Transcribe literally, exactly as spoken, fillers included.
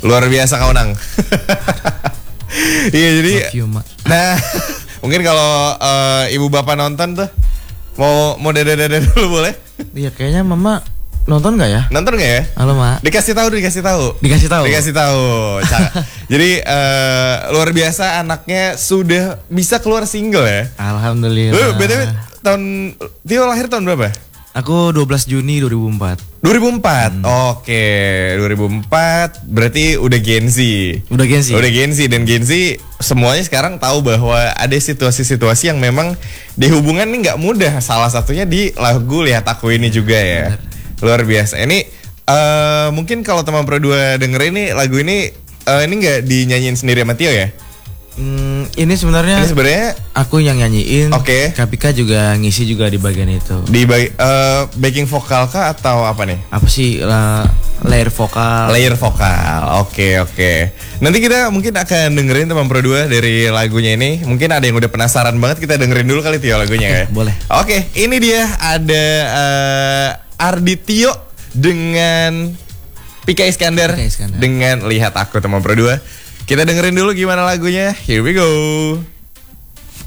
Luar biasa kau nang. Iya jadi. You, nah mungkin kalau uh, ibu bapak nonton tuh mau mau dada-dada dulu boleh? Iya kayaknya mama nonton nggak ya? Nonton nggak ya? Halo mak. Dikasih tahu, dikasih tahu. Dikasih tahu. Dikasih tahu. Jadi uh, luar biasa anaknya sudah bisa keluar single ya. Alhamdulillah. Lu B T W tahun Tio lahir tahun berapa? Aku dua belas Juni dua ribu empat. dua ribu empat. Hmm. Oke, dua ribu empat berarti udah Gen Z. Udah Gen Z. Udah Gen Z dan Gen Z semuanya sekarang tahu bahwa ada situasi-situasi yang memang di hubungan ini nggak mudah. Salah satunya di lagu Lihat Aku Ini juga ya. Bener. Luar biasa. Ini uh, mungkin kalau teman Pro dua denger ini lagu ini uh, ini nggak dinyanyiin sendiri sama Tio ya? Hmm, ini sebenarnya Ini sebenarnya aku yang nyanyiin. Oke. Okay. Kapika juga ngisi juga di bagian itu. Di bagi, uh, backing vokal kah atau apa nih? Apa sih uh, layer vokal? Layer vokal. Oke, okay, oke. Okay. Nanti kita mungkin akan dengerin teman Pro dua dari lagunya ini. Mungkin ada yang udah penasaran banget, kita dengerin dulu kali Tio lagunya okay, ya. Boleh. Oke, okay, ini dia ada uh, Ardi Tio dengan Pika Iskandar, Pika Iskandar dengan Lihat Aku teman Pro dua. Kita dengerin dulu gimana lagunya. Here we go.